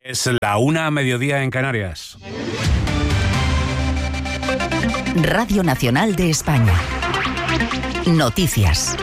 Es la 1:00 en Canarias. Radio Nacional de España. Noticias.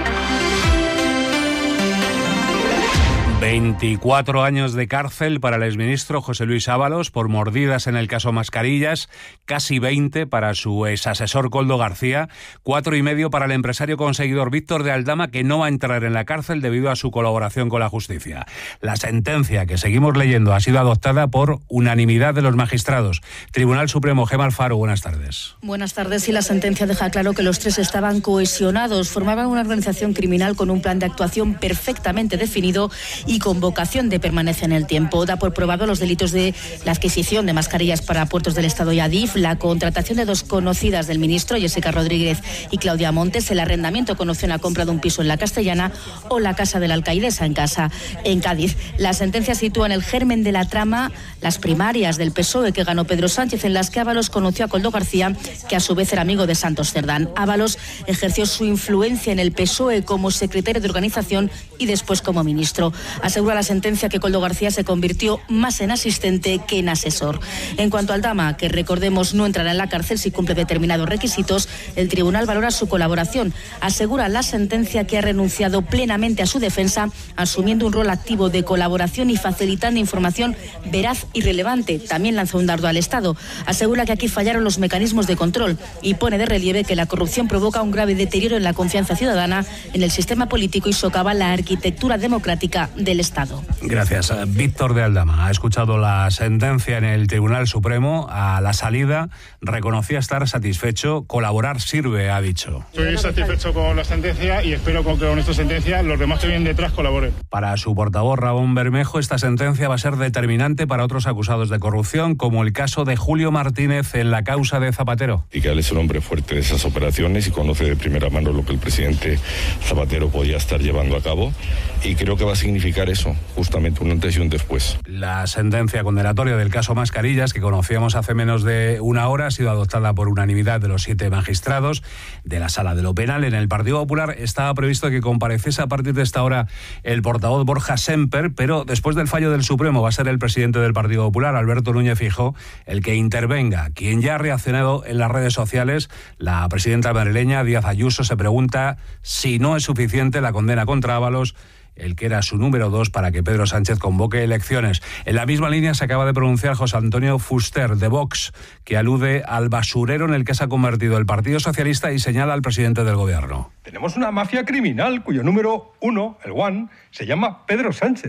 24 años de cárcel para el exministro José Luis Ábalos por mordidas en el caso Mascarillas, casi 20 para su exasesor Koldo García, 4,5 para el empresario conseguidor Víctor de Aldama, que no va a entrar en la cárcel debido a su colaboración con la justicia. La sentencia que seguimos leyendo ha sido adoptada por unanimidad de los magistrados. Tribunal Supremo, Gemma Alfaro, buenas tardes. Buenas tardes, y la sentencia deja claro que los tres estaban cohesionados, formaban una organización criminal con un plan de actuación perfectamente definido y con vocación de permanecer en el tiempo. Da por probado los delitos de la adquisición de mascarillas para puertos del Estado y Adif, la contratación de dos conocidas del ministro, Jessica Rodríguez y Claudia Montes, el arrendamiento con opción a compra de un piso en la Castellana o la casa de la alcaidesa en Cádiz. La sentencia sitúa en el germen de la trama las primarias del PSOE que ganó Pedro Sánchez, en las que Ábalos conoció a Koldo García, que a su vez era amigo de Santos Cerdán. Ábalos ejerció su influencia en el PSOE como secretario de organización y después como ministro. Asegura la sentencia que Koldo García se convirtió más en asistente que en asesor. En cuanto al Aldama, que recordemos no entrará en la cárcel si cumple determinados requisitos, el tribunal valora su colaboración. Asegura la sentencia que ha renunciado plenamente a su defensa, asumiendo un rol activo de colaboración y facilitando información veraz y relevante. También lanzó un dardo al Estado. Asegura que aquí fallaron los mecanismos de control y pone de relieve que la corrupción provoca un grave deterioro en la confianza ciudadana en el sistema político y socava la arquitectura democrática del Estado. Gracias. Víctor de Aldama ha escuchado la sentencia en el Tribunal Supremo. A la salida reconocía estar satisfecho. Colaborar sirve, ha dicho. Estoy satisfecho con la sentencia y espero que con esta sentencia los demás que vienen detrás colaboren. Para su portavoz Ramón Bermejo, esta sentencia va a ser determinante para otros acusados de corrupción, como el caso de Julio Martínez en la causa de Zapatero. Y que él es un hombre fuerte de esas operaciones y conoce de primera mano lo que el presidente Zapatero podía estar llevando a cabo, y creo que va a significar eso, justamente un antes y un después. La sentencia condenatoria del caso Mascarillas, que conocíamos hace menos de una hora, ha sido adoptada por unanimidad de los 7 magistrados de la Sala de lo Penal. En el Partido Popular estaba previsto que compareciese a partir de esta hora el portavoz Borja Semper, pero después del fallo del Supremo va a ser el presidente del Partido Popular, Alberto Núñez Feijóo, el que intervenga. Quien ya ha reaccionado en las redes sociales, la presidenta madrileña Díaz Ayuso, se pregunta si no es suficiente la condena contra Ábalos, el que era su número 2, para que Pedro Sánchez convoque elecciones. En la misma línea se acaba de pronunciar José Antonio Fuster, de Vox, que alude al basurero en el que se ha convertido el Partido Socialista y señala al presidente del Gobierno. Tenemos una mafia criminal cuyo número 1, el one, se llama Pedro Sánchez.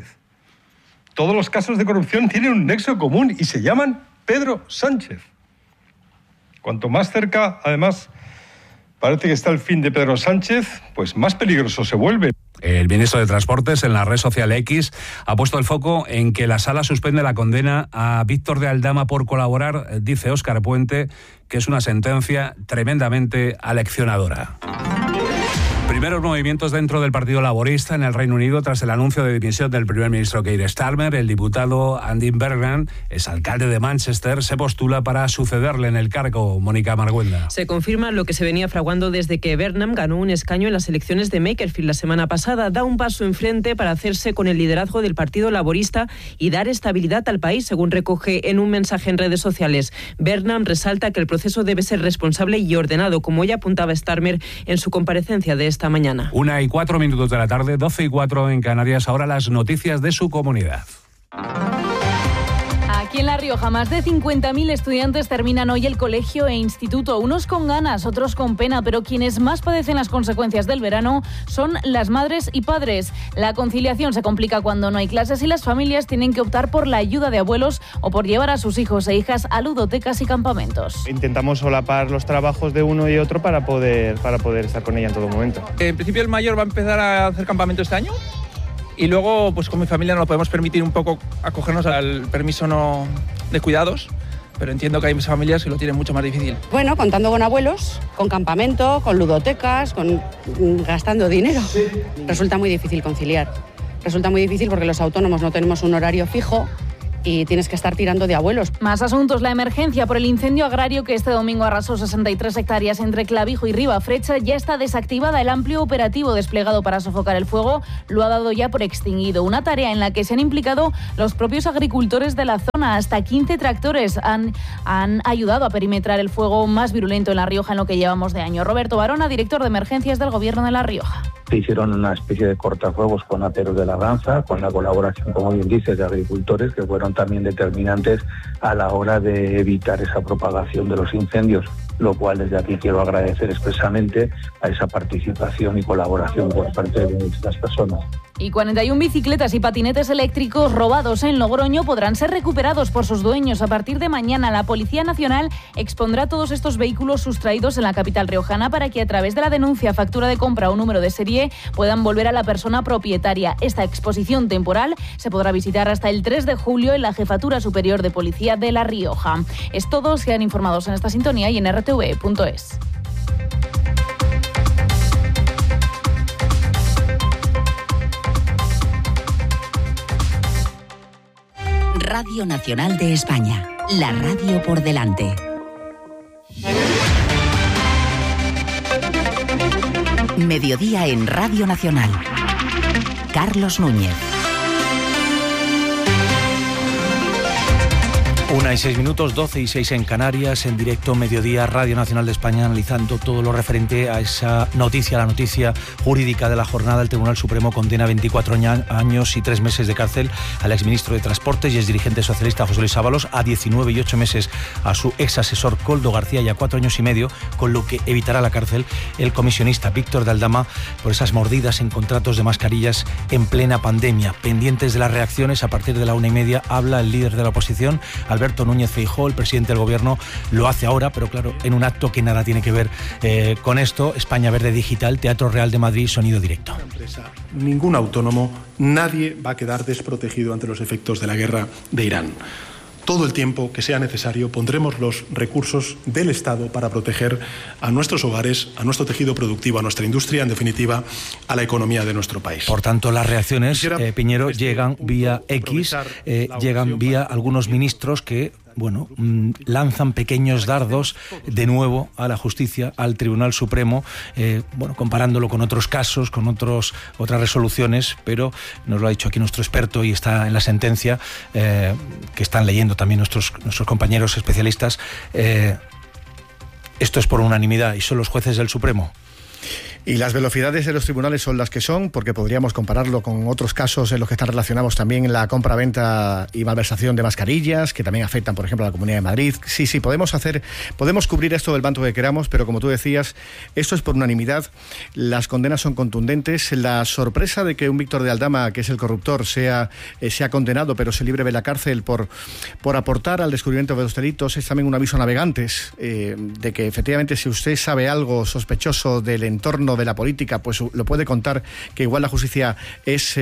Todos los casos de corrupción tienen un nexo común y se llaman Pedro Sánchez. Cuanto más cerca, además, parece que está el fin de Pedro Sánchez, pues más peligroso se vuelve. El ministro de Transportes, en la red social X, ha puesto el foco en que la Sala suspende la condena a Víctor de Aldama por colaborar. Dice Óscar Puente que es una sentencia tremendamente aleccionadora. Primeros movimientos dentro del Partido Laborista en el Reino Unido tras el anuncio de dimisión del primer ministro Keir Starmer. El diputado Andy Burnham, exalcalde de Manchester, se postula para sucederle en el cargo. Mónica Marguenda. Se confirma lo que se venía fraguando desde que Burnham ganó un escaño en las elecciones de Makerfield la semana pasada. Da un paso enfrente para hacerse con el liderazgo del Partido Laborista y dar estabilidad al país, según recoge en un mensaje en redes sociales. Burnham resalta que el proceso debe ser responsable y ordenado, como ya apuntaba Starmer en su comparecencia de esta mañana. 1:04 de la tarde, 12:04 en Canarias. Ahora las noticias de su comunidad. Aquí en La Rioja, más de 50.000 estudiantes terminan hoy el colegio e instituto, unos con ganas, otros con pena, pero quienes más padecen las consecuencias del verano son las madres y padres. La conciliación se complica cuando no hay clases y las familias tienen que optar por la ayuda de abuelos o por llevar a sus hijos e hijas a ludotecas y campamentos. Intentamos solapar los trabajos de uno y otro para poder estar con ella en todo momento. En principio el mayor va a empezar a hacer campamento este año. Y luego, pues con mi familia no lo podemos permitir un poco acogernos al permiso no de cuidados, pero entiendo que hay familias que lo tienen mucho más difícil. Bueno, contando con abuelos, con campamento, con ludotecas, gastando dinero. Sí. Resulta muy difícil conciliar. Resulta muy difícil porque los autónomos no tenemos un horario fijo y tienes que estar tirando de abuelos. Más asuntos. La emergencia por el incendio agrario que este domingo arrasó 63 hectáreas entre Clavijo y Ribafrecha ya está desactivada. El amplio operativo desplegado para sofocar el fuego lo ha dado ya por extinguido. Una tarea en la que se han implicado los propios agricultores de la zona. Hasta 15 tractores han ayudado a perimetrar el fuego más virulento en La Rioja en lo que llevamos de año. Roberto Barona, director de emergencias del Gobierno de La Rioja. Se hicieron una especie de cortafuegos con Ateros de Labranza, con la colaboración, como bien dices, de agricultores, que fueron también determinantes a la hora de evitar esa propagación de los incendios, lo cual desde aquí quiero agradecer expresamente a esa participación y colaboración por parte de estas personas. Y 41 bicicletas y patinetes eléctricos robados en Logroño podrán ser recuperados por sus dueños. A partir de mañana, la Policía Nacional expondrá todos estos vehículos sustraídos en la capital riojana para que a través de la denuncia, factura de compra o número de serie puedan volver a la persona propietaria. Esta exposición temporal se podrá visitar hasta el 3 de julio en la Jefatura Superior de Policía de La Rioja. Es todo, sean informados en esta sintonía y en rtv.es. Radio Nacional de España, la radio por delante. Mediodía en Radio Nacional. Carlos Núñez. 1:06, 12:06 en Canarias, en directo Mediodía, Radio Nacional de España, analizando todo lo referente a esa noticia, la noticia jurídica de la jornada. El Tribunal Supremo condena a 24 años y 3 meses de cárcel al exministro de Transportes y exdirigente socialista José Luis Ábalos, a 19 y 8 meses a su ex asesor Koldo García y a 4 años y medio, con lo que evitará la cárcel el comisionista Víctor de Aldama por esas mordidas en contratos de mascarillas en plena pandemia. Pendientes de las reacciones, a partir de la 1:30 habla el líder de la oposición, Alberto Núñez Feijóo. El presidente del Gobierno lo hace ahora, pero claro, en un acto que nada tiene que ver con esto. España Verde Digital, Teatro Real de Madrid, sonido directo. Ningún autónomo, nadie va a quedar desprotegido ante los efectos de la guerra de Irán. Todo el tiempo que sea necesario pondremos los recursos del Estado para proteger a nuestros hogares, a nuestro tejido productivo, a nuestra industria, en definitiva, a la economía de nuestro país. Por tanto, las reacciones, Piñero, llegan vía X, llegan vía algunos ministros que lanzan pequeños dardos de nuevo a la justicia, al Tribunal Supremo, comparándolo con otros casos, con otras resoluciones, pero nos lo ha dicho aquí nuestro experto y está en la sentencia, que están leyendo también nuestros compañeros especialistas. Esto es por unanimidad y son los jueces del Supremo. Y las velocidades de los tribunales son las que son, porque podríamos compararlo con otros casos en los que están relacionados también la compra-venta y malversación de mascarillas, que también afectan, por ejemplo, a la Comunidad de Madrid. Sí, podemos cubrir esto del banco que queramos, pero como tú decías, esto es por unanimidad. Las condenas son contundentes. La sorpresa de que un Víctor de Aldama, que es el corruptor, sea condenado, pero se libre de la cárcel por aportar al descubrimiento de los delitos, es también un aviso a navegantes, de que efectivamente si usted sabe algo sospechoso del entorno de la política, pues lo puede contar, que igual la justicia es,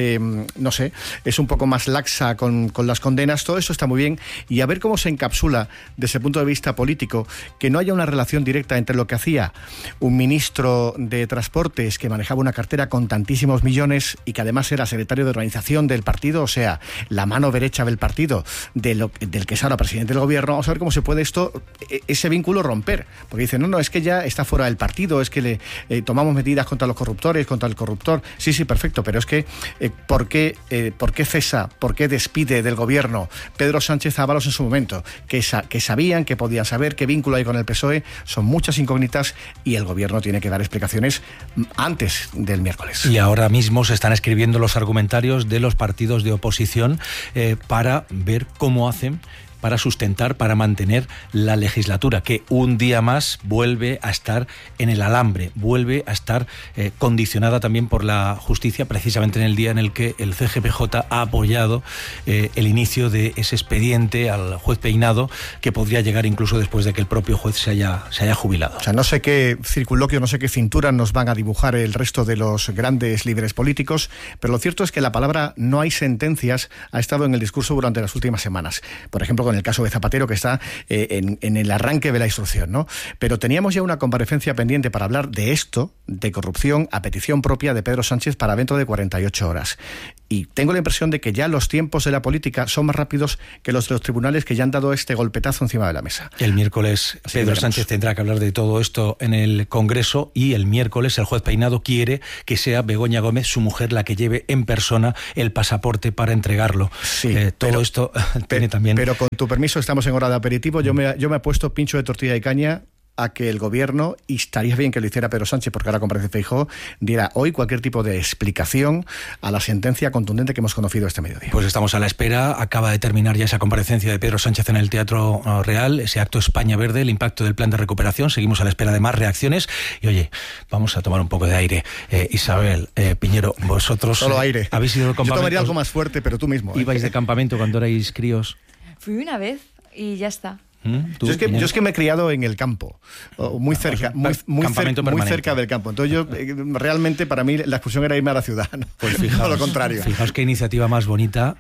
es un poco más laxa con las condenas. Todo eso está muy bien, y a ver cómo se encapsula desde el punto de vista político, que no haya una relación directa entre lo que hacía un ministro de Transportes que manejaba una cartera con tantísimos millones y que además era secretario de organización del partido, o sea, la mano derecha del partido del que es ahora presidente del Gobierno. Vamos a ver cómo se puede ese vínculo romper, porque dicen, no, es que ya está fuera del partido, es que le tomamos medidas contra los corruptores, contra el corruptor. Sí, perfecto, pero es que ¿por qué cesa, por qué despide del Gobierno Pedro Sánchez Ábalos en su momento? Que sabían, que podían saber, qué vínculo hay con el PSOE. Son muchas incógnitas y el Gobierno tiene que dar explicaciones antes del miércoles. Y ahora mismo se están escribiendo los argumentarios de los partidos de oposición para ver cómo hacen para sustentar, para mantener la legislatura, que un día más vuelve a estar en el alambre, vuelve a estar condicionada también por la justicia, precisamente en el día en el que el CGPJ ha apoyado el inicio de ese expediente al juez Peinado, que podría llegar incluso después de que el propio juez se haya jubilado. O sea, no sé qué circunloquio, no sé qué cintura nos van a dibujar el resto de los grandes líderes políticos, pero lo cierto es que la palabra "no hay sentencias" ha estado en el discurso durante las últimas semanas. Por ejemplo, con el caso de Zapatero, que está en el arranque de la instrucción, ¿no? Pero teníamos ya una comparecencia pendiente para hablar de esto, de corrupción, a petición propia de Pedro Sánchez, para dentro de 48 horas. Y tengo la impresión de que ya los tiempos de la política son más rápidos que los de los tribunales, que ya han dado este golpetazo encima de la mesa. El miércoles Pedro Sánchez tendrá que hablar de todo esto en el Congreso, y el miércoles el juez Peinado quiere que sea Begoña Gómez, su mujer, la que lleve en persona el pasaporte para entregarlo. Sí, todo esto tiene también... Pero con tu permiso, estamos en hora de aperitivo. Yo me he puesto pincho de tortilla de caña a que el gobierno, y estaría bien que lo hiciera Pedro Sánchez, porque ahora comparece Feijóo, diera hoy cualquier tipo de explicación a la sentencia contundente que hemos conocido este mediodía. Pues estamos a la espera. Acaba de terminar ya esa comparecencia de Pedro Sánchez en el Teatro Real, ese acto España Verde, el impacto del plan de recuperación. Seguimos a la espera de más reacciones. Y oye, vamos a tomar un poco de aire. Isabel, Piñero, vosotros... Solo aire. ¿Habéis ido de campamento? Yo tomaría algo más fuerte, pero tú mismo. ¿Ibais de campamento cuando erais críos? Fui una vez y ya está. Yo es que me he criado en el campo, muy cerca, muy cerca del campo. Entonces yo, realmente para mí la excursión era irme a la ciudad, ¿no? Pues fijaos, no lo contrario. Fijaos qué iniciativa más bonita.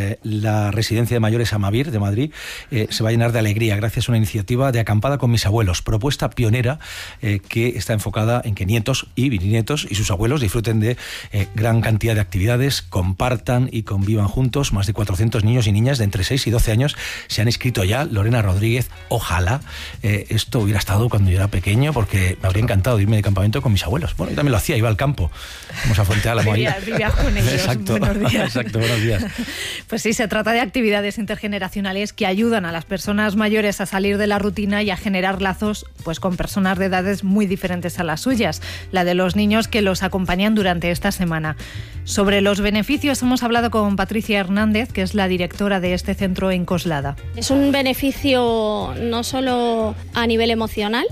La residencia de mayores Amavir de Madrid se va a llenar de alegría gracias a una iniciativa de acampada con mis abuelos, propuesta pionera que está enfocada en que nietos y bisnietos y sus abuelos disfruten de gran cantidad de actividades, compartan y convivan juntos. Más de 400 niños y niñas de entre 6 y 12 años se han inscrito ya. Lorena Rodríguez, ojalá esto hubiera estado cuando yo era pequeño, porque me habría encantado irme de campamento con mis abuelos. Bueno, yo también lo hacía, iba al campo. Vamos a Fuente Álamo ahí. Vivías con ellos. Exacto, buenos días. Exacto, buenos días. Pues sí, se trata de actividades intergeneracionales que ayudan a las personas mayores a salir de la rutina y a generar lazos pues con personas de edades muy diferentes a las suyas, la de los niños que los acompañan durante esta semana. Sobre los beneficios hemos hablado con Patricia Hernández, que es la directora de este centro en Coslada. Es un beneficio no solo a nivel emocional,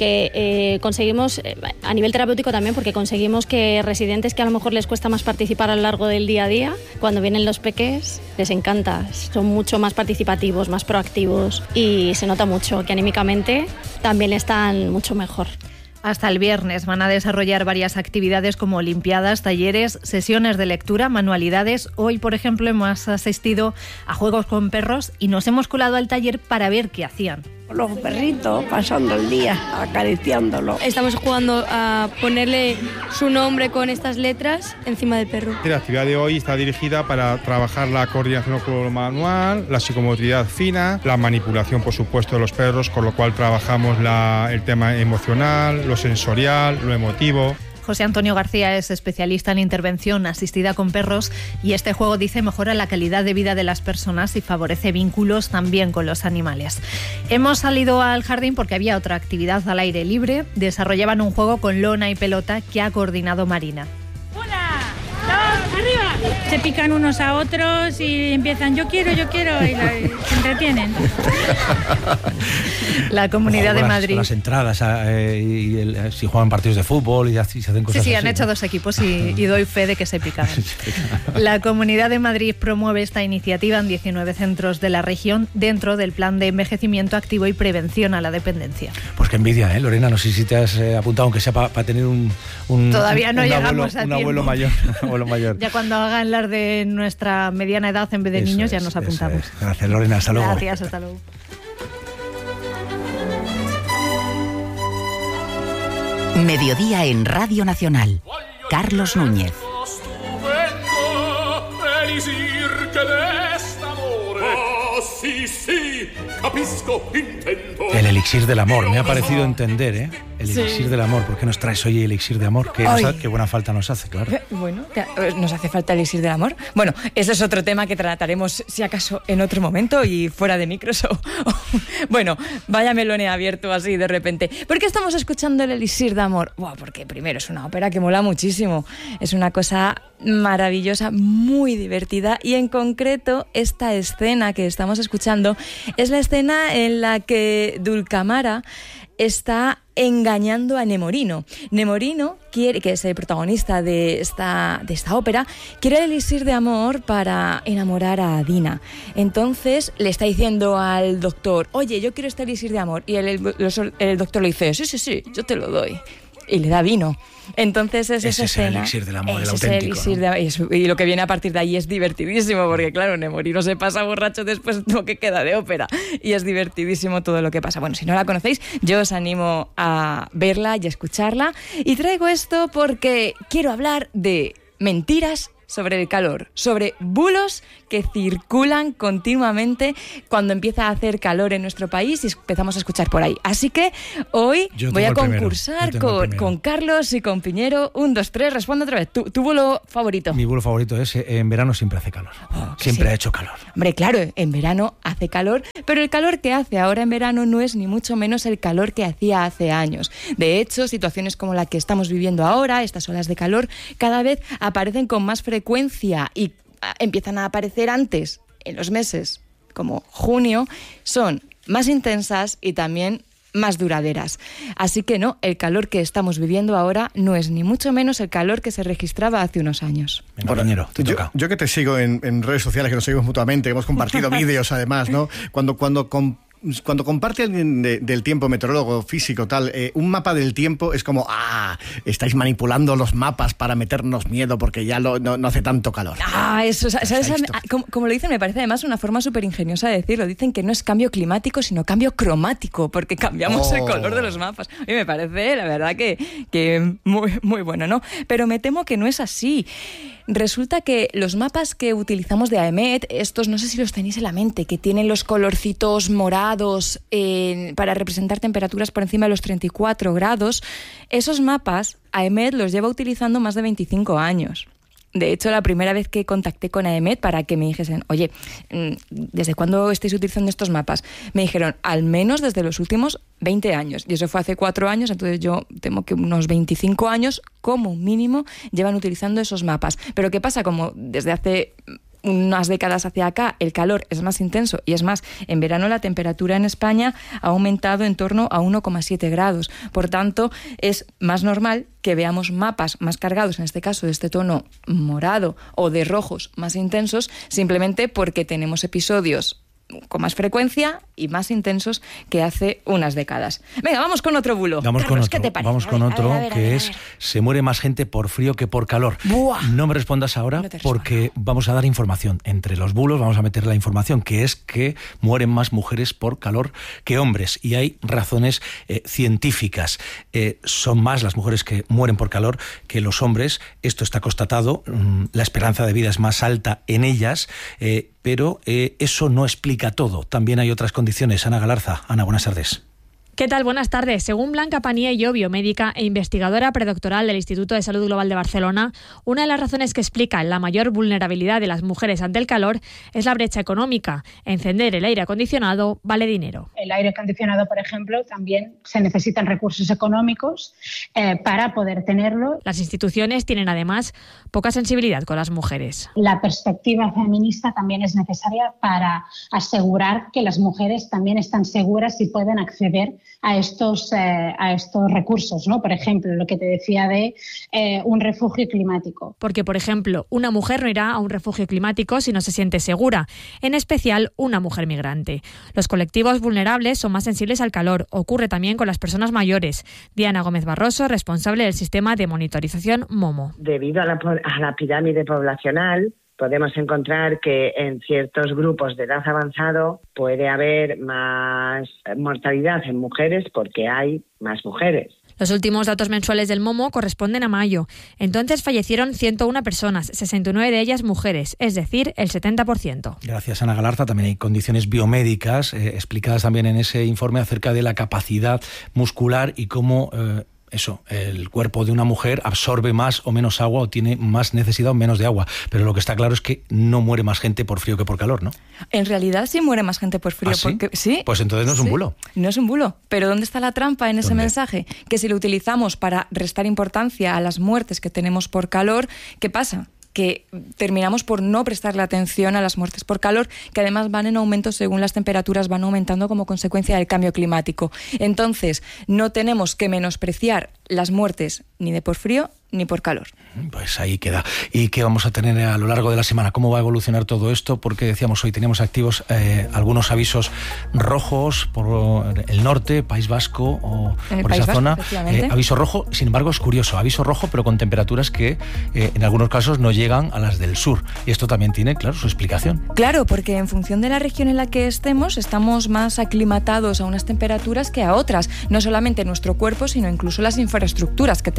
porque conseguimos, a nivel terapéutico también, porque conseguimos que residentes que a lo mejor les cuesta más participar a lo largo del día a día, cuando vienen los peques, les encanta, son mucho más participativos, más proactivos, y se nota mucho que anímicamente también están mucho mejor. Hasta el viernes van a desarrollar varias actividades como olimpiadas, talleres, sesiones de lectura, manualidades. Hoy, por ejemplo, hemos asistido a juegos con perros y nos hemos colado al taller para ver qué hacían. Los perritos pasando el día, acariciándolo. Estamos jugando a ponerle su nombre con estas letras encima del perro. La actividad de hoy está dirigida para trabajar la coordinación oculomanual, la psicomotricidad fina, la manipulación, por supuesto, de los perros, con lo cual trabajamos el tema emocional, lo sensorial, lo emotivo. José Antonio García es especialista en intervención asistida con perros y este juego, dice, mejora la calidad de vida de las personas y favorece vínculos también con los animales. Hemos salido al jardín porque había otra actividad al aire libre. Desarrollaban un juego con lona y pelota que ha coordinado Marina. ¡Arriba! Se pican unos a otros y empiezan yo quiero, y se entretienen. La Comunidad de Madrid. Las entradas, si juegan partidos de fútbol y así se hacen cosas Sí, así, han hecho dos equipos y doy fe de que se pican. La Comunidad de Madrid promueve esta iniciativa en 19 centros de la región dentro del plan de envejecimiento activo y prevención a la dependencia. Pues qué envidia, Lorena, no sé si te has apuntado, aunque sea para tener un Todavía no llegamos a un abuelo mayor. Ya cuando hagan las de nuestra mediana edad en vez de niños ya nos apuntamos. Gracias, Lorena, hasta luego. Gracias, hasta luego. Mediodía en Radio Nacional. Carlos Núñez. El elixir del amor, me ha parecido entender, El elixir del amor. ¿Por qué nos traes hoy el elixir de amor? Qué buena falta nos hace, claro. Bueno, ¿nos hace falta el elixir del amor? Bueno, ese es otro tema que trataremos, si acaso, en otro momento y fuera de micros. Bueno, vaya melón he abierto así de repente. ¿Por qué estamos escuchando el elixir de amor? Porque primero es una ópera que mola muchísimo. Es una cosa maravillosa, muy divertida, y en concreto esta escena que estamos escuchando es la escena en la que Dulcamara está engañando a Nemorino. Nemorino quiere, que es el protagonista de esta ópera, quiere el elixir de amor para enamorar a Dina. Entonces le está diciendo al doctor: oye, yo quiero este elixir de amor. Y el doctor le dice: sí, yo te lo doy. Y le da vino. Entonces esa escena. Es el elixir del amor, el auténtico, ¿no? Y lo que viene a partir de ahí es divertidísimo, porque claro, Nemorino se pasa borracho después de lo que queda de ópera. Y es divertidísimo todo lo que pasa. Bueno, si no la conocéis, yo os animo a verla y a escucharla. Y traigo esto porque quiero hablar de mentiras sobre el calor, sobre bulos que circulan continuamente cuando empieza a hacer calor en nuestro país y empezamos a escuchar por ahí. Así que hoy voy a concursar con Carlos y con Piñero. 1, 2, 3, responde otra vez. ¿Tu bulo favorito? Mi bulo favorito es en verano siempre hace calor. Siempre ha hecho calor. Hombre, claro, en verano hace calor, pero el calor que hace ahora en verano no es ni mucho menos el calor que hacía hace años. De hecho, situaciones como la que estamos viviendo ahora, estas olas de calor, cada vez aparecen con más frecuencia y empiezan a aparecer antes, en los meses como junio, son más intensas y también más duraderas. Así que no, el calor que estamos viviendo ahora no es ni mucho menos el calor que se registraba hace unos años. Venga, compañero, yo que te sigo en redes sociales, que nos seguimos mutuamente, hemos compartido vídeos además, ¿no? Cuando comparte alguien del tiempo, meteorólogo, físico, tal, un mapa del tiempo es como, estáis manipulando los mapas para meternos miedo porque ya no hace tanto calor. Eso, ¿sabes? Como lo dicen, me parece además una forma súper ingeniosa de decirlo. Dicen que no es cambio climático, sino cambio cromático, porque cambiamos el color de los mapas. Y me parece, la verdad, que muy, muy bueno, ¿no? Pero me temo que no es así. Resulta que los mapas que utilizamos de AEMET, estos no sé si los tenéis en la mente, que tienen los colorcitos morados para representar temperaturas por encima de los 34 grados, esos mapas AEMET los lleva utilizando más de 25 años. De hecho, la primera vez que contacté con AEMET para que me dijesen, oye, ¿desde cuándo estáis utilizando estos mapas? Me dijeron, al menos desde los últimos 20 años. Y eso fue hace 4 años, entonces yo temo que unos 25 años, como mínimo, llevan utilizando esos mapas. Pero ¿qué pasa? Como desde hace unas décadas hacia acá el calor es más intenso y es más, en verano la temperatura en España ha aumentado en torno a 1,7 grados. Por tanto, es más normal que veamos mapas más cargados, en este caso de este tono morado o de rojos más intensos, simplemente porque tenemos episodios con más frecuencia y más intensos que hace unas décadas. Venga, vamos con otro bulo. Vamos Carlos, con otro, ¿qué te parece? vamos con otro que es se muere más gente por frío que por calor. ¡Buah! No me respondas ahora porque vamos a dar información. Entre los bulos vamos a meter la información, que es que mueren más mujeres por calor que hombres. Y hay razones científicas. Son más las mujeres que mueren por calor que los hombres. Esto está constatado. La esperanza de vida es más alta en ellas, pero eso no explica todo. También hay otras condiciones. Ana Galarza. Ana, buenas tardes. ¿Qué tal? Buenas tardes. Según Blanca Paniello, biomédica e investigadora predoctoral del Instituto de Salud Global de Barcelona, una de las razones que explica la mayor vulnerabilidad de las mujeres ante el calor es la brecha económica. Encender el aire acondicionado vale dinero. El aire acondicionado, por ejemplo, también se necesitan recursos económicos para poder tenerlo. Las instituciones tienen además poca sensibilidad con las mujeres. La perspectiva feminista también es necesaria para asegurar que las mujeres también están seguras y pueden acceder a estos recursos, ¿no? Por ejemplo, lo que te decía de un refugio climático. Porque, por ejemplo, una mujer no irá a un refugio climático si no se siente segura, en especial una mujer migrante. Los colectivos vulnerables son más sensibles al calor. Ocurre también con las personas mayores. Diana Gómez Barroso, responsable del sistema de monitorización MOMO. Debido a la pirámide poblacional, podemos encontrar que en ciertos grupos de edad avanzado puede haber más mortalidad en mujeres porque hay más mujeres. Los últimos datos mensuales del MOMO corresponden a mayo. Entonces fallecieron 101 personas, 69 de ellas mujeres, es decir, el 70%. Gracias, Ana Galarza. También hay condiciones biomédicas explicadas también en ese informe acerca de la capacidad muscular y cómo el cuerpo de una mujer absorbe más o menos agua o tiene más necesidad o menos de agua. Pero lo que está claro es que no muere más gente por frío que por calor, ¿no? En realidad sí muere más gente por frío. ¿Ah, sí? Porque, ¿sí? Pues entonces no es un bulo. No es un bulo. Pero ¿dónde está la trampa en ese mensaje? Que si lo utilizamos para restar importancia a las muertes que tenemos por calor, ¿qué pasa? Que terminamos por no prestarle atención a las muertes por calor, que además van en aumento según las temperaturas van aumentando como consecuencia del cambio climático. Entonces, no tenemos que menospreciar las muertes ni de por frío ni por calor. Pues ahí queda. ¿Y qué vamos a tener a lo largo de la semana? ¿Cómo va a evolucionar todo esto? Porque decíamos hoy teníamos activos algunos avisos rojos por el norte, País Vasco o por esa zona. Aviso rojo, sin embargo es curioso, aviso rojo pero con temperaturas que en algunos casos no llegan a las del sur. Y esto también tiene, claro, su explicación. Claro, porque en función de la región en la que estemos más aclimatados a unas temperaturas que a otras. No solamente nuestro cuerpo, sino incluso las infraestructuras que tenemos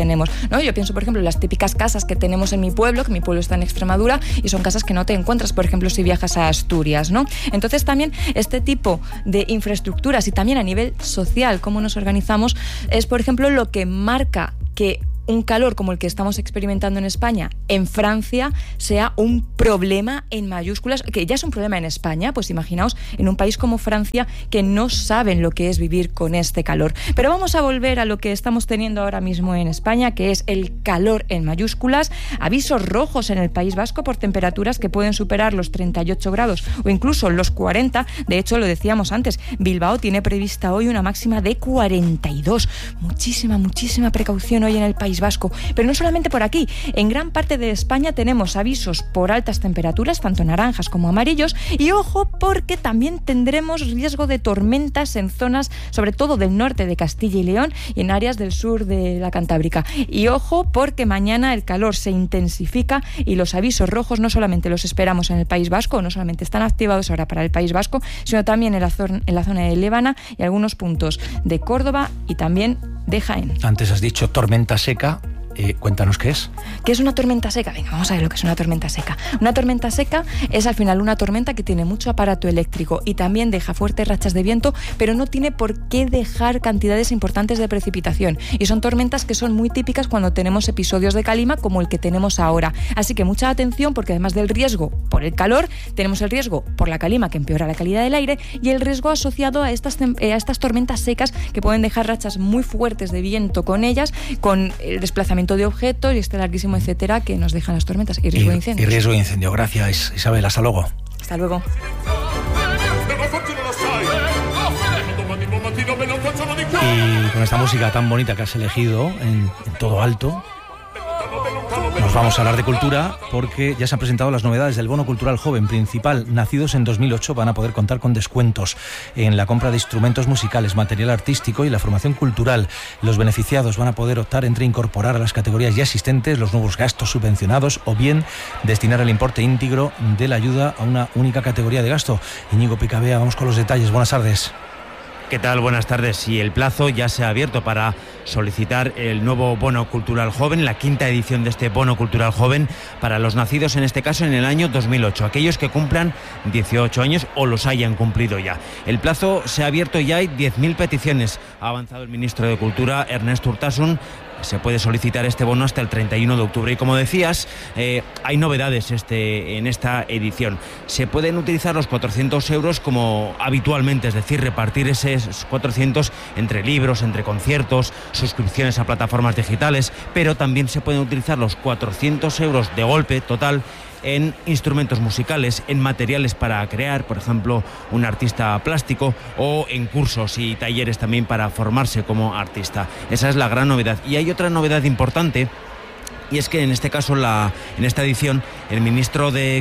tenemos, ¿no? Yo pienso, por ejemplo, en las típicas casas que tenemos en mi pueblo, que mi pueblo está en Extremadura, y son casas que no te encuentras, por ejemplo, si viajas a Asturias, ¿no? Entonces también este tipo de infraestructuras y también a nivel social, cómo nos organizamos, es, por ejemplo, lo que marca que un calor como el que estamos experimentando en España, en Francia, sea un problema en mayúsculas, que ya es un problema en España, pues imaginaos en un país como Francia, que no saben lo que es vivir con este calor. Pero vamos a volver a lo que estamos teniendo ahora mismo en España, que es el calor en mayúsculas, avisos rojos en el País Vasco por temperaturas que pueden superar los 38 grados o incluso los 40. De hecho, lo decíamos antes, Bilbao tiene prevista hoy una máxima de 42. Muchísima precaución hoy en el País Vasco. Pero no solamente por aquí, en gran parte de España tenemos avisos por altas temperaturas, tanto naranjas como amarillos, y ojo porque también tendremos riesgo de tormentas en zonas, sobre todo del norte de Castilla y León y en áreas del sur de la Cantábrica. Y ojo porque mañana el calor se intensifica y los avisos rojos no solamente los esperamos en el País Vasco, no solamente están activados ahora para el País Vasco, sino también en la zona de Lébana y algunos puntos de Córdoba y también de Jaén. Antes has dicho tormenta seca. Cuéntanos qué es. ¿Qué es una tormenta seca? Venga, vamos a ver lo que es una tormenta seca. Una tormenta seca es al final una tormenta que tiene mucho aparato eléctrico y también deja fuertes rachas de viento, pero no tiene por qué dejar cantidades importantes de precipitación. Y son tormentas que son muy típicas cuando tenemos episodios de calima como el que tenemos ahora. Así que mucha atención, porque además del riesgo por el calor, tenemos el riesgo por la calima, que empeora la calidad del aire, y el riesgo asociado a estas tormentas secas que pueden dejar rachas muy fuertes de viento con ellas, con el desplazamiento de objetos y este larguísimo etcétera que nos dejan las tormentas y riesgo de incendio. Y riesgo de incendio. Gracias, Isabel. Hasta luego. Hasta luego. Y con esta música tan bonita que has elegido en todo alto, nos vamos a hablar de cultura porque ya se han presentado las novedades del Bono Cultural Joven Principal. Nacidos en 2008 van a poder contar con descuentos en la compra de instrumentos musicales, material artístico y la formación cultural. Los beneficiados van a poder optar entre incorporar a las categorías ya existentes los nuevos gastos subvencionados o bien destinar el importe íntegro de la ayuda a una única categoría de gasto. Íñigo Picabea, vamos con los detalles. Buenas tardes. ¿Qué tal? Buenas tardes. Y el plazo ya se ha abierto para solicitar el nuevo Bono Cultural Joven, la quinta edición de este Bono Cultural Joven para los nacidos, en este caso en el año 2008, aquellos que cumplan 18 años o los hayan cumplido ya. El plazo se ha abierto y ya hay 10.000 peticiones. Ha avanzado el ministro de Cultura, Ernest Urtasun. Se puede solicitar este bono hasta el 31 de octubre. Y como decías, hay novedades en esta edición. Se pueden utilizar los 400 euros como habitualmente, es decir, repartir esos 400 entre libros, entre conciertos, suscripciones a plataformas digitales, pero también se pueden utilizar los 400 euros de golpe total en instrumentos musicales, en materiales para crear, por ejemplo, un artista plástico, o en cursos y talleres también para formarse como artista. Esa es la gran novedad. Y hay otra novedad importante, y es que en este caso, en esta edición, el Ministerio de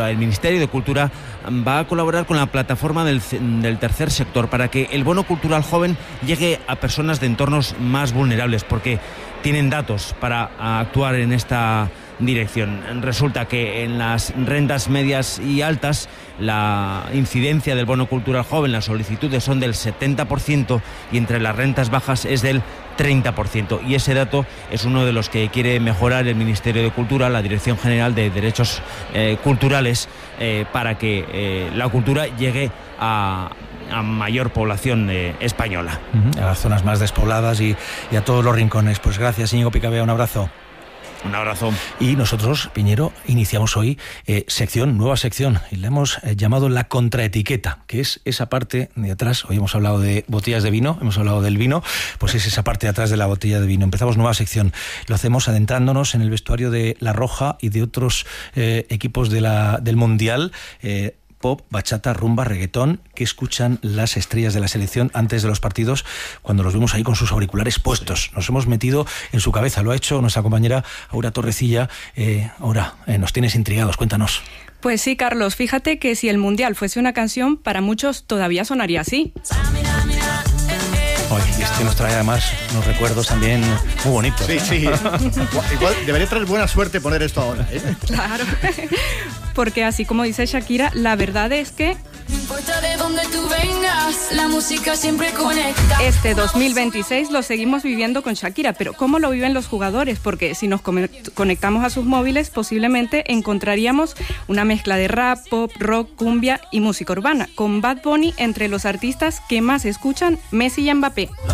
Cultura va a colaborar con la plataforma del tercer sector para que el Bono Cultural Joven llegue a personas de entornos más vulnerables, porque tienen datos para actuar en esta dirección. Resulta que en las rentas medias y altas la incidencia del Bono Cultural Joven, las solicitudes son del 70% y entre las rentas bajas es del 30%. Y ese dato es uno de los que quiere mejorar el Ministerio de Cultura, la Dirección General de Derechos Culturales, para que la cultura llegue a mayor población española. A las zonas más despobladas y a todos los rincones. Pues gracias, Íñigo Picabea, un abrazo. Un abrazo. Y nosotros, Piñero, iniciamos hoy nueva sección, y la hemos llamado la contraetiqueta, que es esa parte de atrás. Hoy hemos hablado de botellas de vino, hemos hablado del vino, pues es esa parte de atrás de la botella de vino. Empezamos nueva sección. Lo hacemos adentrándonos en el vestuario de La Roja y de otros equipos del Mundial. Pop, bachata, rumba, reggaetón, que escuchan las estrellas de la selección antes de los partidos, cuando los vemos ahí con sus auriculares puestos. Nos hemos metido en su cabeza. Lo ha hecho nuestra compañera Aura Torrecilla. Aura, nos tienes intrigados, cuéntanos. Pues sí, Carlos, fíjate que si el Mundial fuese una canción, para muchos todavía sonaría así. Y este nos trae además unos recuerdos también muy bonitos. Sí, sí. Igual debería traer buena suerte poner esto ahora, ¿eh? Claro, porque así como dice Shakira, la verdad es que No importa de dónde tú vengas, la música siempre conecta. este 2026 lo seguimos viviendo con Shakira, pero ¿cómo lo viven los jugadores? Porque si nos conectamos a sus móviles, posiblemente encontraríamos una mezcla de rap, pop, rock, cumbia y música urbana, con Bad Bunny entre los artistas que más escuchan, Messi y Mbappé.